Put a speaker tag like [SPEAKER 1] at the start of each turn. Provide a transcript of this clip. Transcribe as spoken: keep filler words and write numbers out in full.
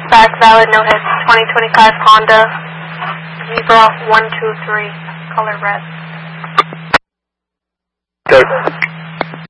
[SPEAKER 1] back, valid, no hits, twenty twenty-five Honda, Zebra one two three, color red.
[SPEAKER 2] Good.